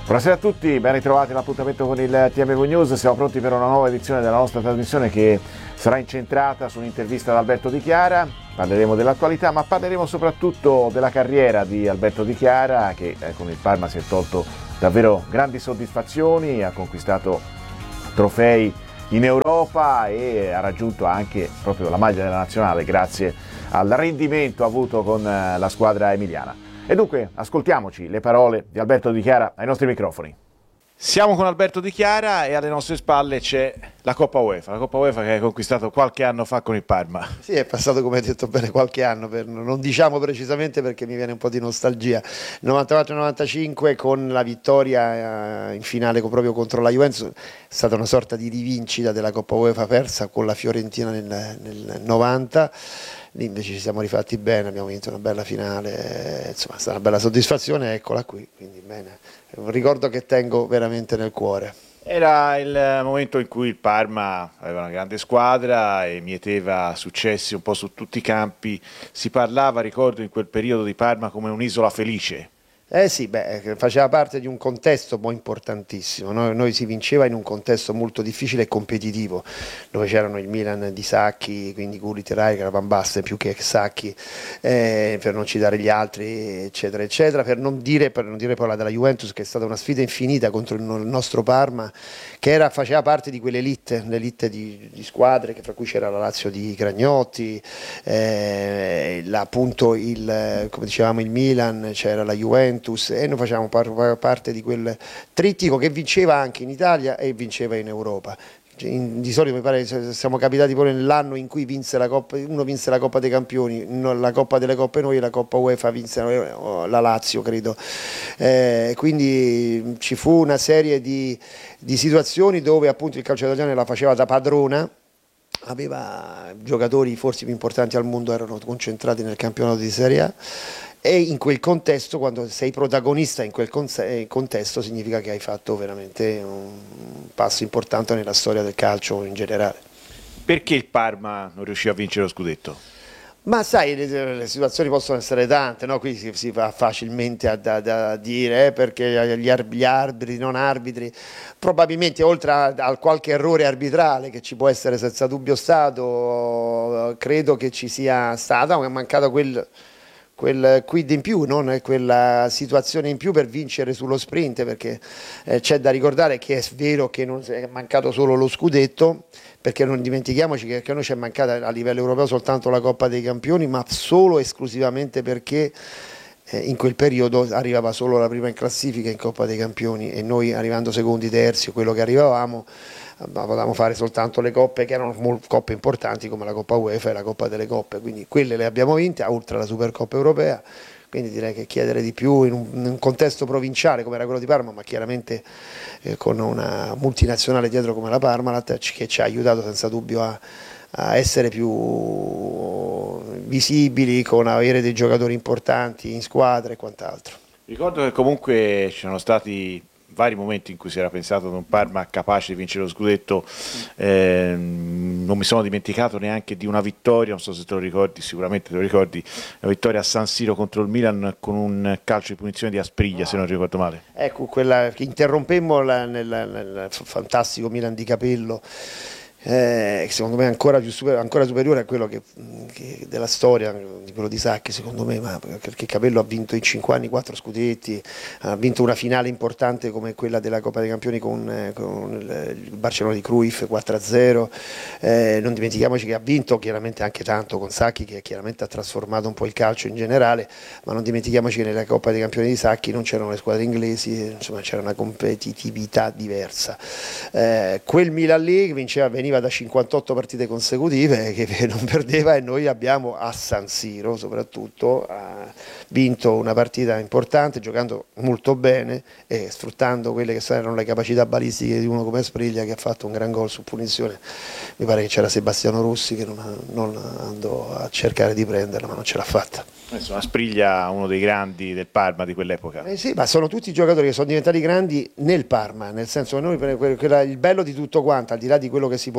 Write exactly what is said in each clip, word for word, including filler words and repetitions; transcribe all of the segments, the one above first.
Buonasera a tutti, ben ritrovati all'appuntamento con il T M V News. Siamo pronti per una nuova edizione della nostra trasmissione che sarà incentrata su un'intervista ad Alberto Di Chiara. Parleremo dell'attualità, ma parleremo soprattutto della carriera di Alberto Di Chiara, che eh, con il Parma si è tolto davvero grandi soddisfazioni, ha conquistato trofei in Europa e ha raggiunto anche proprio la maglia della nazionale grazie al rendimento avuto con la squadra emiliana. E dunque ascoltiamoci le parole di Alberto Di Chiara ai nostri microfoni. Siamo con Alberto Di Chiara e alle nostre spalle c'è la Coppa UEFA, la Coppa UEFA che hai conquistato qualche anno fa con il Parma. Sì, è passato, come hai detto bene, qualche anno, per, non diciamo precisamente perché mi viene un po' di nostalgia. novantaquattro novantacinque con la vittoria in finale proprio contro la Juventus, è stata una sorta di rivincita della Coppa UEFA persa con la Fiorentina nel, nel novanta. Lì invece ci siamo rifatti bene, abbiamo vinto una bella finale, insomma è stata una bella soddisfazione, eccola qui, quindi bene, è un ricordo che tengo veramente nel cuore. Era il momento in cui il Parma aveva una grande squadra e mieteva successi un po' su tutti i campi, si parlava, ricordo, in quel periodo di Parma come un'isola felice. Eh sì, beh, faceva parte di un contesto poi importantissimo, noi, noi si vinceva in un contesto molto difficile e competitivo, dove c'erano il Milan di Sacchi, quindi Gullit, Rijkaard, Van Basten più che Sacchi, eh, per non citare gli altri, eccetera, eccetera, per non dire, per non dire poi la della Juventus, che è stata una sfida infinita contro il nostro Parma, che era, faceva parte di quell'elite, l'elite di, di squadre, che fra cui c'era la Lazio di Cragnotti, eh, la, appunto il, come dicevamo il Milan, c'era la Juventus, e noi facciamo par- parte di quel trittico che vinceva anche in Italia e vinceva in Europa. In, di solito mi pare che siamo capitati pure nell'anno in cui vinse la Coppa, uno vinse la Coppa dei Campioni, la Coppa delle Coppe noi, la Coppa UEFA vinse la Lazio, credo. Eh, quindi ci fu una serie di, di situazioni dove appunto il calcio italiano la faceva da padrona, aveva giocatori forse più importanti al mondo, erano concentrati nel campionato di Serie A. E in quel contesto, quando sei protagonista in quel contesto, significa che hai fatto veramente un passo importante nella storia del calcio in generale. Perché il Parma non riusciva a vincere lo scudetto? Ma sai, le, le situazioni possono essere tante, no? Qui si, si va facilmente a, da, da dire eh, perché gli, ar- gli arbitri, non arbitri, probabilmente oltre a, a qualche errore arbitrale che ci può essere senza dubbio stato, credo che ci sia stata, è mancato quel... quel quid in più, non quella situazione in più per vincere sullo sprint, perché eh, c'è da ricordare che è vero che non è mancato solo lo scudetto, perché non dimentichiamoci che, che a noi ci è mancata a livello europeo soltanto la Coppa dei Campioni, ma solo esclusivamente perché eh, in quel periodo arrivava solo la prima in classifica in Coppa dei Campioni e noi arrivando secondi, terzi, quello che arrivavamo, potevamo fare soltanto le coppe che erano coppe importanti come la Coppa UEFA e la Coppa delle Coppe, quindi quelle le abbiamo vinte, oltre alla Supercoppa europea, quindi direi che chiedere di più in un, in un contesto provinciale come era quello di Parma, ma chiaramente eh, con una multinazionale dietro come la Parmalat, che ci ha aiutato senza dubbio a, a essere più visibili, con avere dei giocatori importanti in squadra e quant'altro. Ricordo che comunque ci sono stati vari momenti in cui si era pensato ad un Parma capace di vincere lo scudetto, eh, non mi sono dimenticato neanche di una vittoria, non so se te lo ricordi, sicuramente te lo ricordi, la vittoria a San Siro contro il Milan con un calcio di punizione di Aspriglia, se non ricordo male. Ecco, quella che interrompemmo la, nel, nel fantastico Milan di Capello, eh, secondo me ancora, più super, ancora superiore a quello che, che della storia, di quello di Sacchi secondo me, ma perché Capello ha vinto in cinque anni quattro scudetti, ha vinto una finale importante come quella della Coppa dei Campioni con, con il Barcellona di Cruyff quattro a zero, eh, non dimentichiamoci che ha vinto chiaramente anche tanto con Sacchi, che chiaramente ha trasformato un po' il calcio in generale, ma non dimentichiamoci che nella Coppa dei Campioni di Sacchi non c'erano le squadre inglesi, insomma c'era una competitività diversa. Eh, quel Milan lì vinceva, veniva da cinquantotto partite consecutive che non perdeva, e noi abbiamo a San Siro soprattutto ha vinto una partita importante giocando molto bene e sfruttando quelle che erano le capacità balistiche di uno come Aspriglia, che ha fatto un gran gol su punizione. Mi pare che c'era Sebastiano Rossi che non, non andò a cercare di prenderla, ma non ce l'ha fatta. Insomma, Aspriglia, uno dei grandi del Parma di quell'epoca. Eh sì, ma sono tutti giocatori che sono diventati grandi nel Parma, nel senso che noi, quella, il bello di tutto quanto, al di là di quello che si può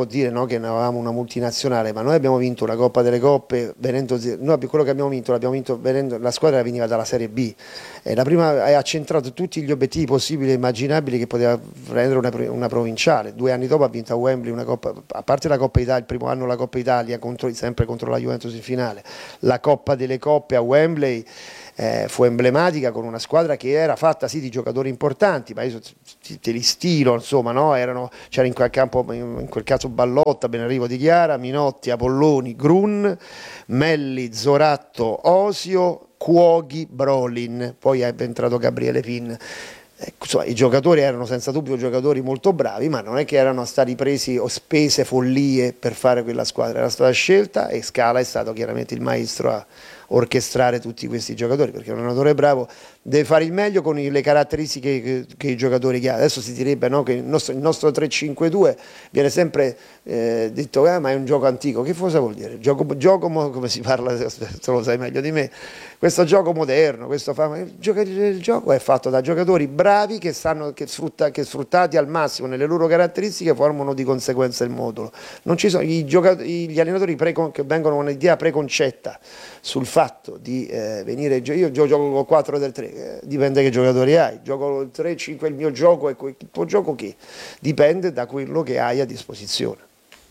dire, no, che ne avevamo una multinazionale, ma noi abbiamo vinto una Coppa delle Coppe venendo, noi quello che abbiamo vinto l'abbiamo vinto venendo, la squadra veniva dalla Serie B, e la prima ha centrato tutti gli obiettivi possibili e immaginabili che poteva prendere una, una provinciale. Due anni dopo ha vinto a Wembley una Coppa, a parte la Coppa Italia, il primo anno la Coppa Italia contro, sempre contro la Juventus in finale, la Coppa delle Coppe a Wembley. Eh, fu emblematica, con una squadra che era fatta sì di giocatori importanti, ma io te li stilo, insomma, no? Erano, c'era in quel campo, in quel caso Ballotta, Benarrivo di Chiara, Minotti, Apolloni, Grun, Melli, Zoratto, Osio, Cuoghi, Brolin, poi è entrato Gabriele Pin. Eh, insomma, i giocatori erano senza dubbio giocatori molto bravi, ma non è che erano stati presi o spese follie per fare quella squadra, era stata scelta e Scala è stato chiaramente il maestro a orchestrare tutti questi giocatori, perché un allenatore bravo deve fare il meglio con le caratteristiche che, che i giocatori che ha. Adesso si direbbe, no, che il nostro, il nostro tre cinque due viene sempre eh, detto eh, ma è un gioco antico. Che cosa vuol dire? Gioco, gioco come si parla, te lo sai meglio di me, questo gioco moderno, questo fa, il, gioco, il gioco è fatto da giocatori bravi che, sanno, che, sfrutta, che sfruttati al massimo nelle loro caratteristiche formano di conseguenza il modulo. Non ci sono i giocatori, gli allenatori precon, che vengono con un'idea preconcetta sul fatto di eh, venire, io gioco con quattro del tre, eh, dipende che giocatori hai, gioco il tre cinque, il mio gioco è il tuo gioco, che dipende da quello che hai a disposizione.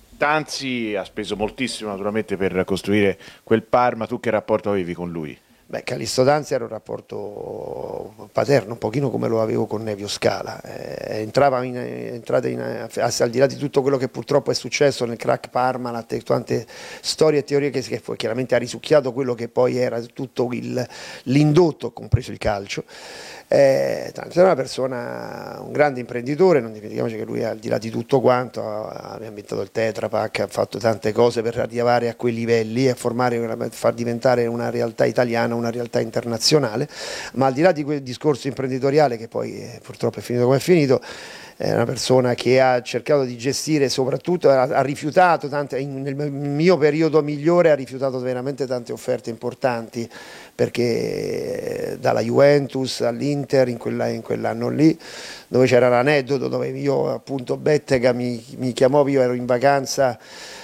Tanzi ha speso moltissimo naturalmente per costruire quel Parma, tu che rapporto avevi con lui? Beh, Callisto Tanzi era un rapporto paterno, un pochino come lo avevo con Nevio Scala, eh, entrava in, entrate in, al di là di tutto quello che purtroppo è successo nel crack Parma, la, tante storie e teorie che, che chiaramente ha risucchiato quello che poi era tutto il, l'indotto, compreso il calcio. Eh, Tanzi era una persona, un grande imprenditore, non dimentichiamoci che lui al di là di tutto quanto ha inventato il Tetra Pak, ha fatto tante cose per arrivare a quei livelli e formare, far diventare una realtà italiana una realtà internazionale, ma al di là di quel discorso imprenditoriale che poi eh, purtroppo è finito come è finito, è una persona che ha cercato di gestire, soprattutto ha, ha rifiutato tante, in, nel mio periodo migliore ha rifiutato veramente tante offerte importanti, perché eh, dalla Juventus all'Inter in, quella, in quell'anno lì, dove c'era l'aneddoto dove io appunto Bettega mi, mi chiamò, io ero in vacanza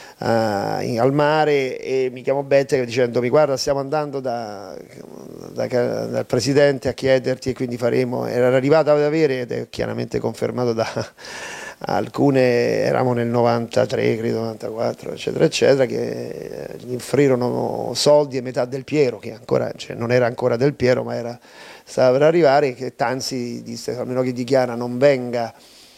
Uh, in, al mare e mi chiamò Bettega dicendomi guarda stiamo andando da, da, dal presidente a chiederti e quindi faremo, era arrivato ad avere ed è chiaramente confermato da alcune, eravamo nel novantatré credo, novantaquattro eccetera eccetera, che gli offrirono soldi e metà del Piero, che ancora, cioè, non era ancora del Piero ma era, stava per arrivare, che Tanzi disse almeno che Dichiara non venga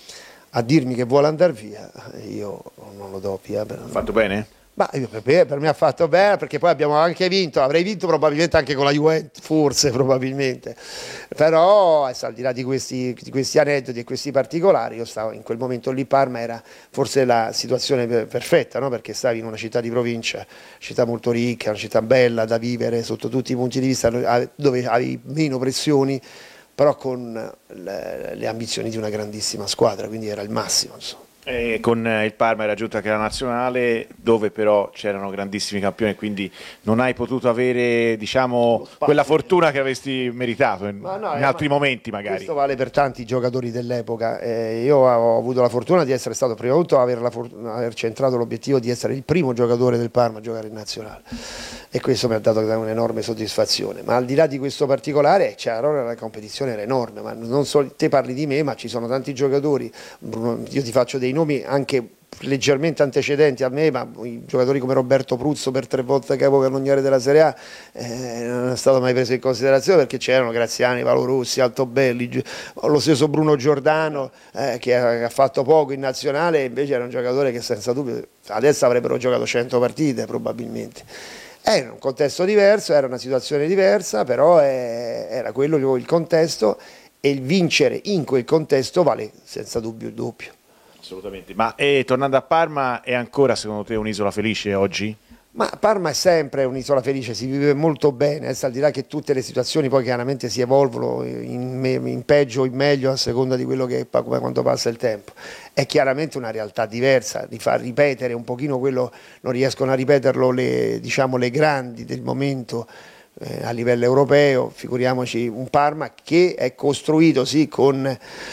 a dirmi che vuole andare via, io non lo do via. Ha fatto bene? Ma per, per me ha fatto bene, perché poi abbiamo anche vinto, avrei vinto probabilmente anche con la Juventus, forse probabilmente, però al di là di questi, di questi aneddoti e questi particolari, io stavo in quel momento lì, Parma era forse la situazione perfetta, no? Perché stavi in una città di provincia, città molto ricca, una città bella da vivere sotto tutti i punti di vista, dove avevi meno pressioni, però con le, le ambizioni di una grandissima squadra, quindi era il massimo, insomma. E con il Parma hai raggiunto anche la nazionale, dove però c'erano grandissimi campioni, quindi non hai potuto avere, diciamo, quella fortuna che avresti meritato in, ma no, in altri ma momenti magari. Questo vale per tanti giocatori dell'epoca. Eh, io ho avuto la fortuna di essere stato, prima di tutto, aver, la aver centrato l'obiettivo di essere il primo giocatore del Parma a giocare in nazionale, e questo mi ha dato un'enorme soddisfazione. Ma al di là di questo particolare, cioè, allora la competizione era enorme, ma non solo te parli di me, ma ci sono tanti giocatori. Bruno, io ti faccio dei nomi anche leggermente antecedenti a me, ma i giocatori come Roberto Pruzzo, per tre volte capocannoniere della Serie A, eh, non è stato mai preso in considerazione, perché c'erano Graziani, Valorossi, Altobelli, lo stesso Bruno Giordano, eh, che ha, ha fatto poco in nazionale, e invece era un giocatore che senza dubbio adesso avrebbero giocato cento partite probabilmente. Era un contesto diverso, era una situazione diversa, però è, era quello il contesto, e il vincere in quel contesto vale senza dubbio il doppio. Assolutamente. Ma e, tornando a Parma, è ancora secondo te un'isola felice oggi? Ma Parma è sempre un'isola felice, si vive molto bene, al di là che tutte le situazioni poi chiaramente si evolvono in, in peggio o in meglio a seconda di quello che come quando passa il tempo. È chiaramente una realtà diversa, di far ripetere un pochino quello, non riescono a ripeterlo le, diciamo, le grandi del momento, eh, a livello europeo, figuriamoci un Parma che è costruito sì con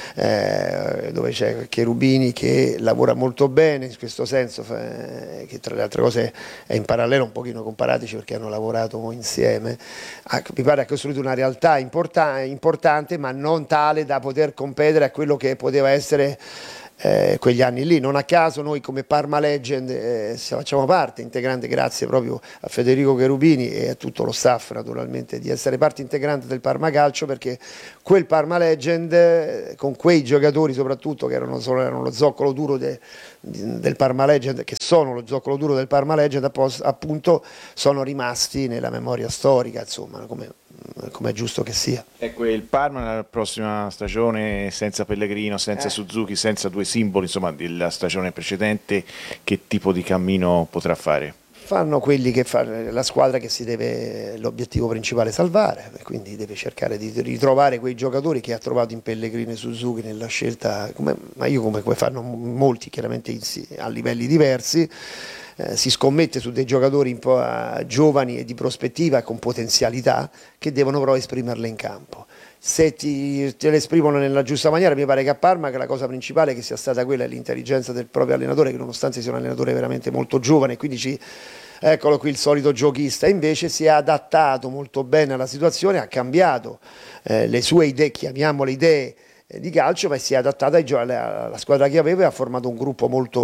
eh, dove c'è Cherubini che lavora molto bene in questo senso, eh, che tra le altre cose è in parallelo un pochino comparatici perché hanno lavorato insieme, ah, mi pare ha costruito una realtà importa- importante ma non tale da poter competere a quello che poteva essere Eh, quegli anni lì. Non a caso noi come Parma Legend eh, facciamo parte integrante, grazie proprio a Federico Cherubini e a tutto lo staff naturalmente, di essere parte integrante del Parma Calcio, perché quel Parma Legend eh, con quei giocatori soprattutto che erano, solo, erano lo zoccolo duro de, de, del Parma Legend, che sono lo zoccolo duro del Parma Legend, appunto sono rimasti nella memoria storica, insomma, come come è giusto che sia. Ecco, il Parma nella prossima stagione senza Pellegrino, senza eh. Suzuki, senza due simboli insomma della stagione precedente, che tipo di cammino potrà fare? Fanno quelli che fa la squadra che si deve, l'obiettivo principale è salvare, quindi deve cercare di ritrovare quei giocatori che ha trovato in Pellegrino e Suzuki nella scelta, come, ma io come fanno molti chiaramente a livelli diversi. Eh, si scommette su dei giocatori un po' uh, giovani e di prospettiva con potenzialità che devono però esprimerle in campo. Se ti, te le esprimono nella giusta maniera, mi pare che a Parma che la cosa principale che sia stata quella è l'intelligenza del proprio allenatore, che nonostante sia un allenatore veramente molto giovane, quindi ci, eccolo qui il solito giochista, invece si è adattato molto bene alla situazione, ha cambiato eh, le sue idee, chiamiamole idee, di calcio, ma si è adattata ai alla, alla squadra che aveva e ha formato un gruppo molto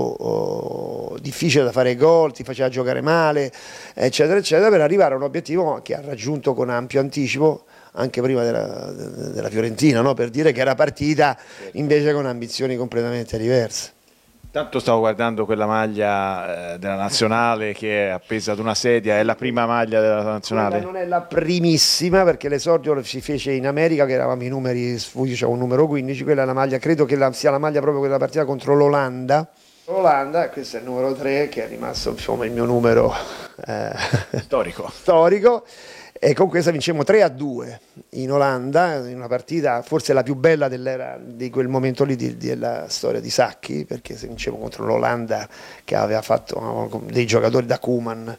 oh, difficile da fare gol, ti faceva giocare male, eccetera, eccetera, per arrivare a un obiettivo che ha raggiunto con ampio anticipo anche prima della, della Fiorentina, no? Per dire che era partita invece con ambizioni completamente diverse. Tanto stavo guardando quella maglia eh, della nazionale che è appesa ad una sedia, è la prima maglia della nazionale? Quella non è la primissima perché l'esordio si fece in America, che eravamo i numeri, io c'avevo un numero quindici, quella è la maglia, credo che la, sia la maglia proprio quella partita contro l'Olanda. L'Olanda, questo è il numero tre che è rimasto insomma il mio numero eh, storico. storico. E con questa vincemmo tre a due in Olanda, in una partita forse la più bella dell'era di quel momento lì di, della storia di Sacchi, perché se vincemmo contro l'Olanda che aveva fatto no, dei giocatori da Koeman,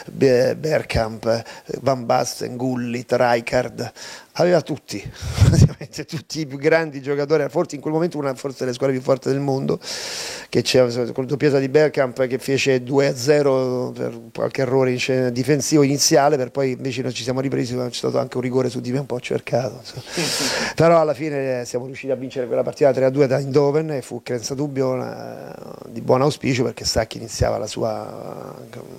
Bergkamp, Van Basten, Gullit, Rijkaard, aveva tutti, tutti i più grandi giocatori, forse in quel momento una forse delle squadre più forti del mondo, che c'era con il doppietta di Bergkamp che fece due a zero per qualche errore difensivo iniziale, per poi invece noi ci siamo ripresi, c'è stato anche un rigore su di me un po' cercato, però alla fine siamo riusciti a vincere quella partita tre a due da Eindhoven e fu senza dubbio una, di buon auspicio, perché Sacchi iniziava la sua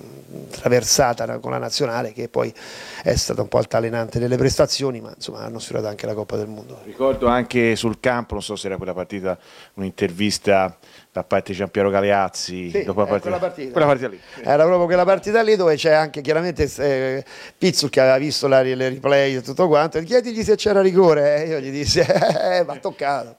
traversata con la nazionale, che poi è stata un po' altalenante nelle prestazioni, ma insomma hanno sfiorato anche la Coppa del Mondo. Ricordo anche sul campo, non so se era quella partita, un'intervista da parte di Giampiero Galeazzi, sì, dopo la partita. Quella partita. quella partita lì. Era proprio quella partita lì dove c'è anche chiaramente eh, Pizzul che aveva visto la, le replay e tutto quanto, e chiedigli se c'era rigore, e io gli dissi eh, va toccato.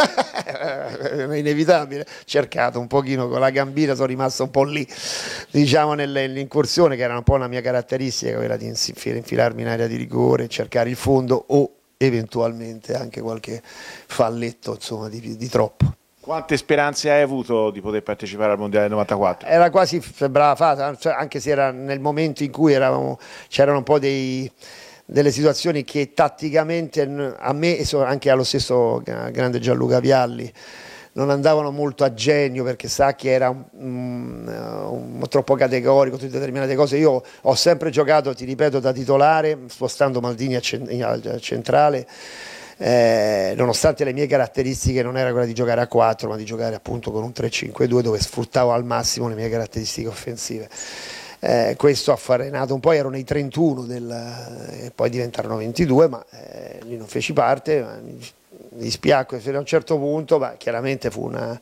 È inevitabile, cercato un pochino con la gambina, sono rimasto un po' lì diciamo nell'incursione, che era un po' una mia caratteristica, quella di infilarmi in area di rigore, cercare il fondo o eventualmente anche qualche falletto insomma di, di troppo. Quante speranze hai avuto di poter partecipare al Mondiale del novantaquattro? Era quasi sembrava fatta, cioè, anche se era nel momento in cui eravamo, c'erano un po' dei, delle situazioni che tatticamente a me e anche allo stesso grande Gianluca Vialli non andavano molto a genio, perché Sacchi era un, un, un, troppo categorico su determinate cose. Io ho sempre giocato, ti ripeto, da titolare, spostando Maldini a, cent- a centrale, eh, nonostante le mie caratteristiche non era quella di giocare a quattro, ma di giocare appunto con un tre cinque due dove sfruttavo al massimo le mie caratteristiche offensive. Eh, questo ha farenato un po', ero nei trentuno del, e poi diventarono ventidue, ma eh, lì non feci parte, ma mi dispiacque fino a un certo punto, ma chiaramente fu una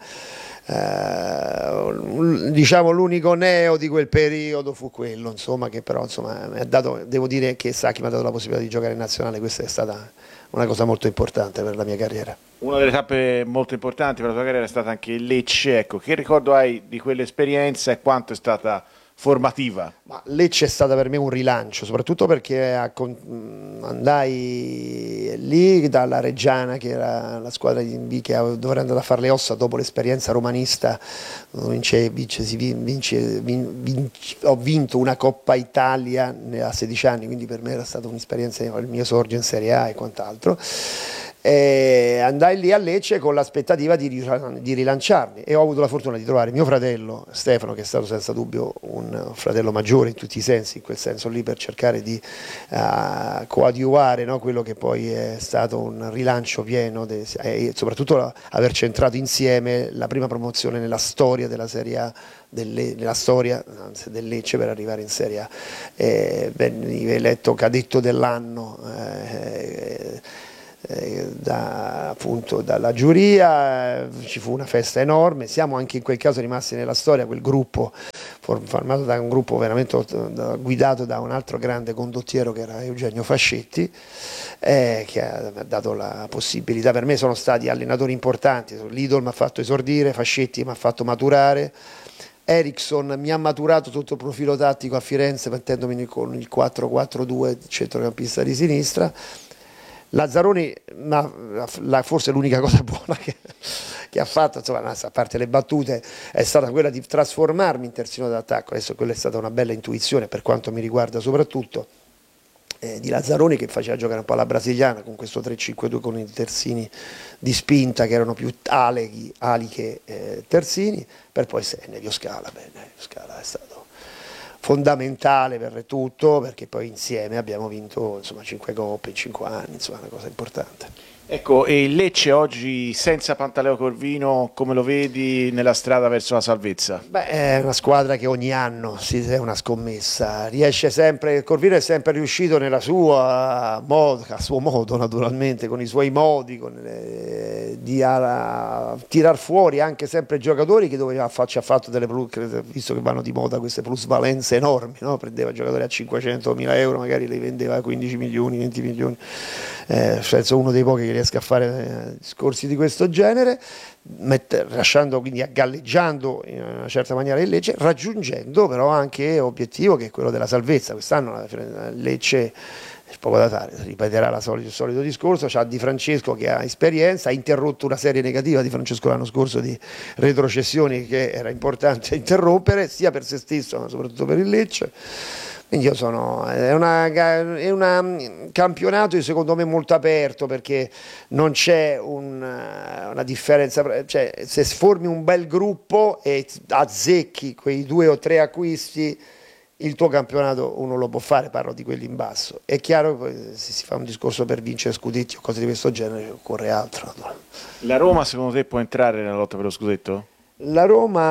eh, diciamo l'unico neo di quel periodo fu quello, insomma, che però insomma mi ha dato, devo dire che Sacchi mi ha dato la possibilità di giocare in nazionale, questa è stata una cosa molto importante per la mia carriera. Una delle tappe molto importanti per la tua carriera è stata anche il Lecce, ecco, che ricordo hai di quell'esperienza e quanto è stata formativa? Ma Lecce è stata per me un rilancio, soprattutto perché andai lì dalla Reggiana, che era la squadra di B che dovrei andare a fare le ossa dopo l'esperienza romanista. Vince, vince, vince, vince, ho vinto una Coppa Italia a sedici anni, quindi per me era stata un'esperienza, il mio esordio in Serie A e quant'altro. E andai lì a Lecce con l'aspettativa di, di rilanciarmi, e ho avuto la fortuna di trovare mio fratello Stefano, che è stato senza dubbio un fratello maggiore in tutti i sensi, in quel senso lì, per cercare di uh, coadiuvare, no, quello che poi è stato un rilancio pieno de, e soprattutto la, aver centrato insieme la prima promozione nella storia della Serie A, delle, nella storia anzi, del Lecce, per arrivare in Serie A. Eh, venni eletto cadetto dell'anno eh, Da, appunto dalla giuria, ci fu una festa enorme, siamo anche in quel caso rimasti nella storia, quel gruppo formato da un gruppo veramente guidato da un altro grande condottiero che era Eugenio Fascetti, eh, che ha dato la possibilità, per me sono stati allenatori importanti, Lidl mi ha fatto esordire, Fascetti mi ha fatto maturare, Eriksson mi ha maturato sotto il profilo tattico a Firenze, mettendomi con il quattro quattro due centrocampista di sinistra. Lazzaroni, ma la, forse l'unica cosa buona che, che ha fatto, insomma, a parte le battute, è stata quella di trasformarmi in terzino d'attacco. Adesso quella è stata una bella intuizione per quanto mi riguarda, soprattutto eh, di Lazzaroni, che faceva giocare un po' alla brasiliana con questo tre cinque due con i terzini di spinta che erano più ali, ali che eh, terzini, per poi se Nevio Scala, beh, Nevio Scala è stato fondamentale per tutto, perché poi insieme abbiamo vinto insomma cinque coppe in cinque anni, insomma una cosa importante. Ecco, e il Lecce oggi senza Pantaleo Corvino, come lo vedi nella strada verso la salvezza? Beh, è una squadra che ogni anno si è una scommessa, riesce sempre, Corvino è sempre riuscito nella sua modo, a suo modo naturalmente, con i suoi modi, con le, di a, tirar fuori anche sempre giocatori che doveva ci ha fatto delle plus, visto che vanno di moda queste plusvalenze enormi, no? Prendeva giocatori a cinquecentomila euro, magari li vendeva a quindici milioni, venti milioni, eh, senza uno dei pochi che riesca a fare eh, discorsi di questo genere, mette, lasciando quindi galleggiando in una certa maniera il Lecce, raggiungendo però anche obiettivo che è quello della salvezza. Quest'anno la Lecce, poco da fare, ripeterà la solito, il solito discorso, c'ha Di Francesco che ha esperienza, ha interrotto una serie negativa di Francesco l'anno scorso di retrocessioni che era importante interrompere, sia per se stesso ma soprattutto per il Lecce. Quindi io sono, è, una, è un campionato secondo me molto aperto, perché non c'è un, una differenza, cioè se formi un bel gruppo e azzecchi quei due o tre acquisti, il tuo campionato uno lo può fare, parlo di quelli in basso. È chiaro che se si fa un discorso per vincere scudetti o cose di questo genere occorre altro. La Roma secondo te può entrare nella lotta per lo scudetto? La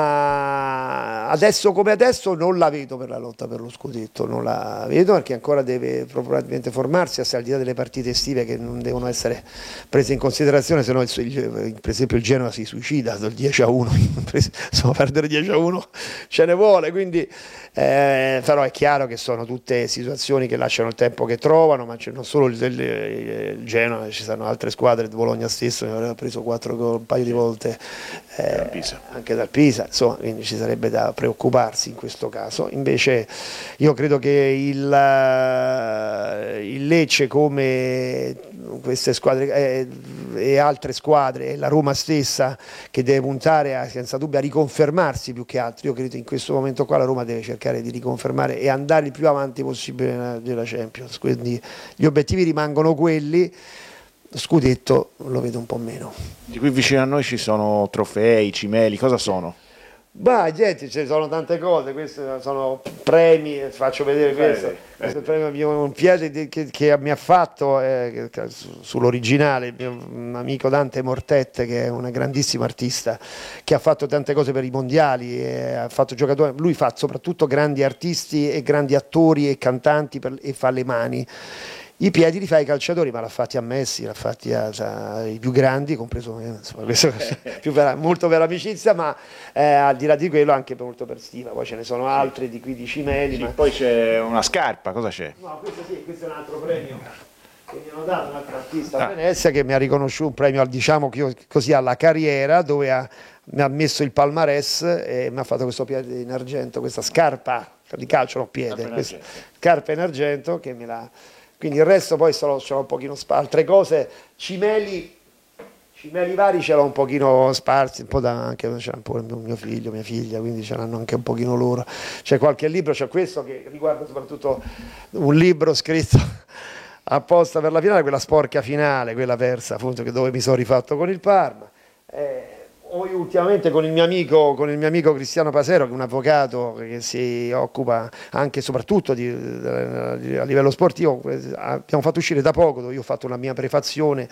Roma adesso come adesso non la vedo per la lotta per lo scudetto, non la vedo perché ancora deve probabilmente formarsi, al di là delle partite estive che non devono essere prese in considerazione, se no il, il, per esempio il Genoa si suicida del dieci a uno, insomma perdere dieci a uno ce ne vuole, quindi eh, però è chiaro che sono tutte situazioni che lasciano il tempo che trovano, ma c'è non solo il, il, il Genoa, ci sono altre squadre, il Bologna stesso ne aveva preso quattro gol un paio di volte, eh, anche dal Pisa, insomma, quindi ci sarebbe da preoccuparsi in questo caso. Invece io credo che il, il Lecce, come queste squadre eh, e altre squadre, e la Roma stessa, che deve puntare a, senza dubbio a riconfermarsi più che altro, io credo che in questo momento qua la Roma deve cercare di riconfermare e andare il più avanti possibile nella, nella Champions, quindi gli obiettivi rimangono quelli. Scudetto lo vedo un po' meno. Di qui vicino a noi ci sono trofei, cimeli, cosa sono? Bah, gente, ci sono tante cose, questi sono premi, faccio vedere Bene, questo, bene. questo è il premio mio, un piede che, che mi ha fatto eh, sull'originale, il mio amico Dante Mortette, che è un grandissimo artista, che ha fatto tante cose per i mondiali, e ha fatto giocatori, lui fa soprattutto grandi artisti e grandi attori e cantanti per, e fa le mani. I piedi li fa ai calciatori, ma l'ha fatti a Messi, l'ha fatti ai più grandi, compreso me, insomma, questo più per, molto per amicizia, ma eh, al di là di quello anche molto per stima. Poi ce ne sono altri di qui di cimeli. Sì, ma... Poi c'è una scarpa, cosa c'è? No, questo sì, questo è un altro premio che mi hanno dato, un altro artista a Venezia che mi ha riconosciuto un premio, diciamo così, alla carriera, dove ha, mi ha messo il palmarès e mi ha fatto questo piede in argento, questa scarpa di calcio, no, piede, questo, Carpa in argento, che me la... quindi il resto poi ce l'ho un pochino sparso, altre cose, cimeli, cimeli vari ce l'ho un pochino sparsi, un po' da, anche c'è un po' mio figlio, mia figlia, quindi ce l'hanno anche un pochino loro, c'è qualche libro, c'è questo che riguarda soprattutto un libro scritto apposta per la finale, quella sporca finale, quella persa appunto, che dove mi sono rifatto con il Parma. Eh, Poi ultimamente con il mio amico, con il mio amico Cristiano Pasero, che è un avvocato che si occupa anche e soprattutto di, di, a livello sportivo, abbiamo fatto uscire da poco, dove io ho fatto una mia prefazione,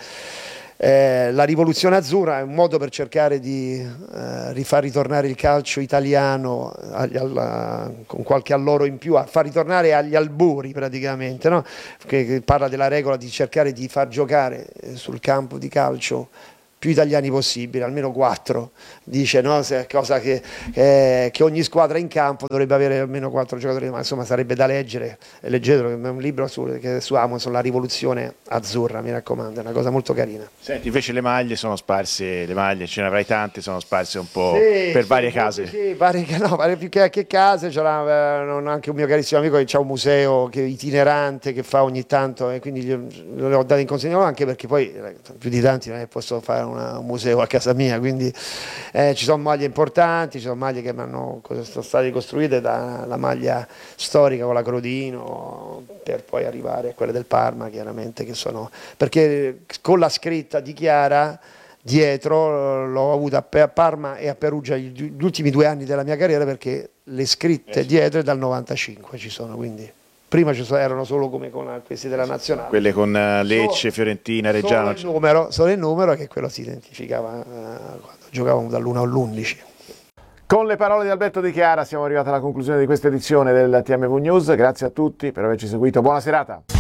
eh, La rivoluzione azzurra, è un modo per cercare di eh, rifar ritornare il calcio italiano agli, alla, con qualche alloro in più, a far ritornare agli albori praticamente, no? che, che parla della regola di cercare di far giocare sul campo di calcio più italiani possibile, almeno quattro, dice, no? Se, cosa che, eh, che ogni squadra in campo dovrebbe avere almeno quattro giocatori, ma insomma sarebbe da leggere, leggetelo, è un libro su, che su Amazon, La rivoluzione azzurra, mi raccomando, è una cosa molto carina. Senti, invece le maglie sono sparse, le maglie, ce ne avrai tante, sono sparse un po' sì, per sì, varie sì, case. Sì, varie, no, varie più che, che case, c'era eh, anche un mio carissimo amico che c'ha un museo che, itinerante che fa ogni tanto, e quindi le ho date in consegna, anche perché poi eh, più di tanti non è che posso fare una, un museo a casa mia, quindi eh, ci sono maglie importanti, ci sono maglie che sono state costruite dalla maglia storica con la Crodino per poi arrivare a quelle del Parma, chiaramente, che sono, perché con la scritta di Chiara dietro l'ho avuta a Parma e a Perugia gli ultimi due anni della mia carriera, perché le scritte dietro è dal novantacinque ci sono, quindi prima ci sono, erano solo come con questi della nazionale, quelle con uh, Lecce, solo, Fiorentina, Reggiano, solo il numero, solo il numero che quello si identificava uh, quando giocavamo dall'uno all'undici. Con le parole di Alberto Di Chiara siamo arrivati alla conclusione di questa edizione del T M V News, grazie a tutti per averci seguito, buona serata.